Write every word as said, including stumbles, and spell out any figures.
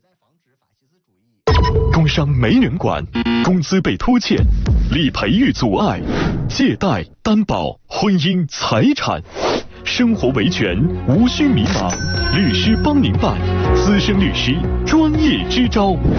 工伤没人管，工资被拖欠，理赔遇阻碍，借贷、担保、婚姻、财产，生活维权无需迷茫，律师帮您办，资深律师专业支招，